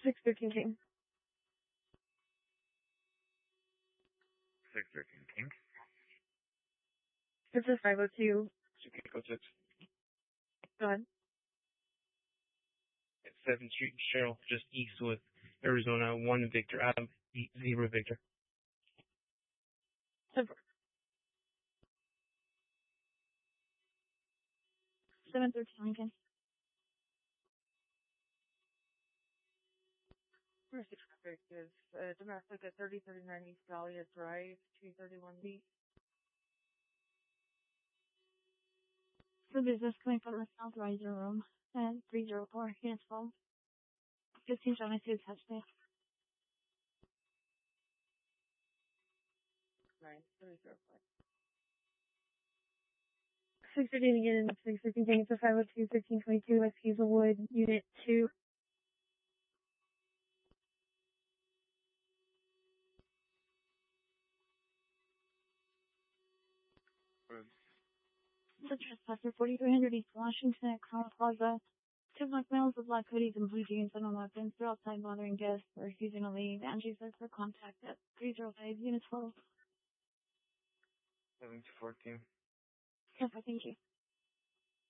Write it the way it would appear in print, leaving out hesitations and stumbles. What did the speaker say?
613 King. 613 King. This is 502. Chicago 6. Go ahead. It's 7th Street, Cheryl, just east with Arizona, 1 Victor, Adam, 0 Victor. 713 Lincoln. 6 traffic is domestic at 3039 East Dahlia Drive, 231B. For business coming from the South Riser Room, 304, units full. 1572 touchdown. 9305. 613 again, 613 King. It's a 502, 1322 West Hazelwood, Unit 2. The trespasser, 4300 East Washington at Crown Plaza. 2 black males with black hoodies and blue jeans and no weapons. They're outside bothering guests or refusing to leave. Angie says for contact at 305 units full. 7 to 14. Yes, thank you.